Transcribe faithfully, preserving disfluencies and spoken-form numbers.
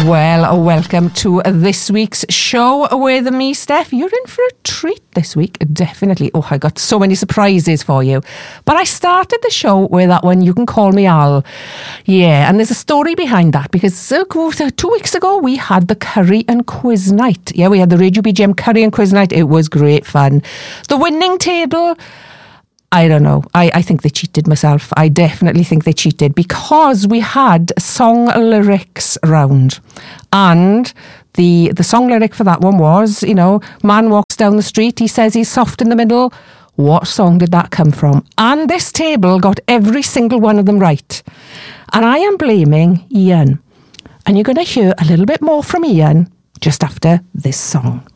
Well, welcome to this week's show with me, Steph. You're in for a treat this week, definitely. Oh, I got so many surprises for you. But I started the show with that one, You Can Call Me Al. Yeah, and there's a story behind that because uh, two weeks ago we had the curry and quiz night. Yeah, we had the Radio B G M curry and quiz night. It was great fun. The winning table... I don't know. I, I think they cheated myself. I definitely think they cheated because we had song lyrics round. And the the song lyric for that one was, you know, man walks down the street, he says he's soft in the middle. What song did that come from? And this table got every single one of them right. And I am blaming Ian. And you're going to hear a little bit more from Ian just after this song.